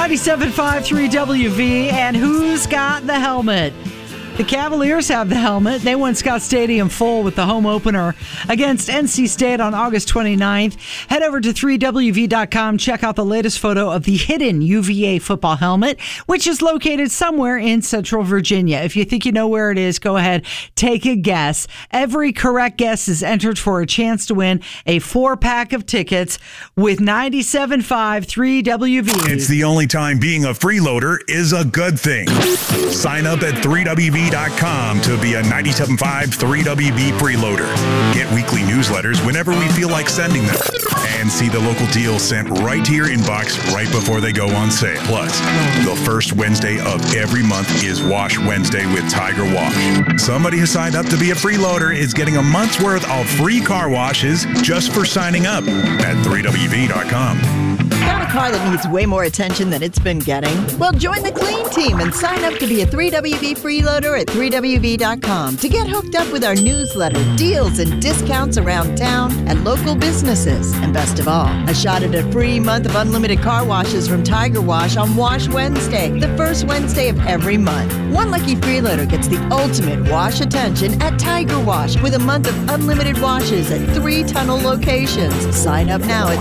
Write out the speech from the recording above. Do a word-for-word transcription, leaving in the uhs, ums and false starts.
ninety-seven point five three W V, and who's got the helmet? The Cavaliers have the helmet. They won Scott Stadium full with the home opener against N C State on August twenty-ninth. Head over to three W V dot com. Check out the latest photo of the hidden U V A football helmet, which is located somewhere in Central Virginia. If you think you know where it is, go ahead, take a guess. Every correct guess is entered for a chance to win a four-pack of tickets with ninety-seven point five three W V. It's the only time being a freeloader is a good thing. Sign up at three W V dot com to be a ninety-seven point five three W V freeloader. Get weekly newsletters whenever we feel like sending them. And see the local deals sent right to your inbox right before they go on sale. Plus, the first Wednesday of every month is Wash Wednesday with Tiger Wash. Somebody who signed up to be a freeloader is getting a month's worth of free car washes just for signing up at three W V dot com. Got a car that needs way more attention than it's been getting? Well, join the clean team and sign up to be a three W V freeloader at three W V dot com to get hooked up with our newsletter, deals and discounts around town and local businesses. And best of all, a shot at a free month of unlimited car washes from Tiger Wash on Wash Wednesday, the first Wednesday of every month. One lucky freeloader gets the ultimate wash attention at Tiger Wash with a month of unlimited washes at three tunnel locations. Sign up now at